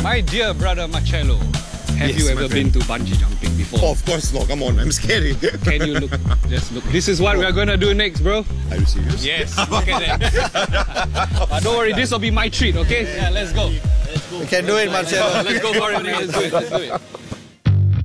My dear brother Marcello, have Yes, you my ever friend. been to bungee jumping before? Oh, of course not. Come on, I'm scary. Can you look? Just look. This is what we are gonna do next, bro. Are you serious? Yes, look at that. Don't worry, this will be my treat, okay? Yeah, let's go. You can do it, Marcelo. Let's go for it, man. Let's do it.